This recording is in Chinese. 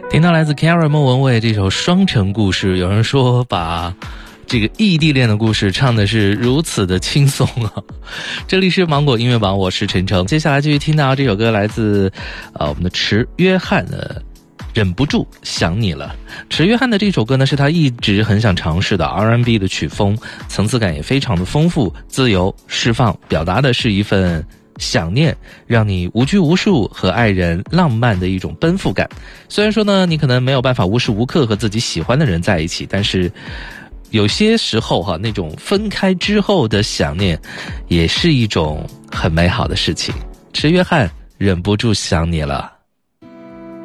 听到来自 Kara 莫文蔚这首《双城故事》，有人说把这个异地恋的故事唱的是如此的轻松啊！这里是芒果音乐榜，我是陈诚。接下来继续听到这首歌，来自我们的迟约翰的忍不住想你了。迟约翰的这首歌呢，是他一直很想尝试的 R&B 的曲风，层次感也非常的丰富，自由释放，表达的是一份想念，让你无拘无束和爱人浪漫的一种奔赴感。虽然说呢，你可能没有办法无时无刻和自己喜欢的人在一起，但是有些时候那种分开之后的想念也是一种很美好的事情。迟约翰忍不住想你了。